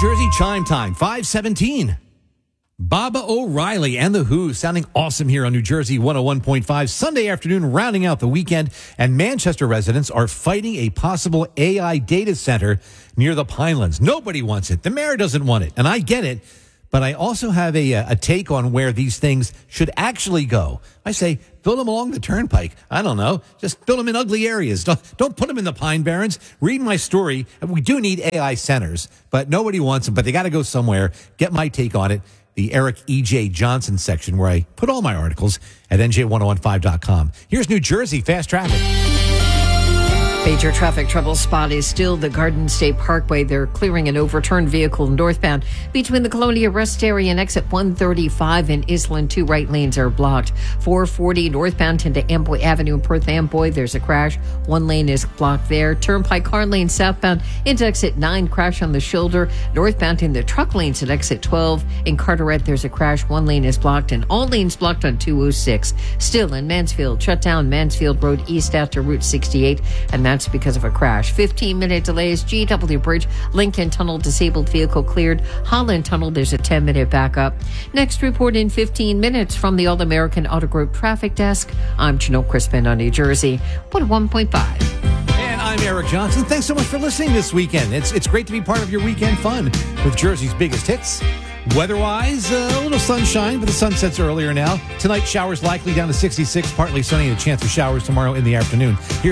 Jersey chime time, 5:17. Baba O'Reilly and The Who sounding awesome here on New Jersey 101.5. Sunday afternoon, rounding out the weekend, and Manchester residents are fighting a possible AI data center near the Pinelands. Nobody wants it. The mayor doesn't want it, and I get it. But I also have a take on where these things should actually go. I say, build them along the turnpike. I don't know. Just build them in ugly areas. Don't put them in the Pine Barrens. Read my story. We do need AI centers, but nobody wants them. But they got to go somewhere. Get my take on it. The Eric E.J. Johnson section, where I put all my articles at NJ1015.com. Here's New Jersey Fast Traffic. Major traffic trouble spot is still the Garden State Parkway. They're clearing an overturned vehicle northbound between the Colonia Rest Area and exit 135 in Island. 2 right lanes are blocked. 440 northbound into Amboy Avenue in Perth Amboy. There's a crash. 1 lane is blocked there. Turnpike car lane southbound into exit 9. Crash on the shoulder. Northbound in the truck lanes at exit 12. In Carteret, there's a crash. 1 lane is blocked and all lanes blocked on 206. Still in Mansfield, shut down Mansfield Road east after Route 68, and that's because of a crash. 15-minute delays. GW Bridge, Lincoln Tunnel, disabled vehicle cleared. Holland Tunnel, there's a 10-minute backup. Next report in 15 minutes from the All-American Auto Group Traffic Desk. I'm Janelle Crispin on New Jersey 101.5. And I'm Eric Johnson. Thanks so much for listening this weekend. It's great to be part of your weekend fun with Jersey's biggest hits. Weather-wise, a little sunshine, but the sun sets earlier now. Tonight, showers likely down to 66, partly sunny, and a chance of showers tomorrow in the afternoon. Here's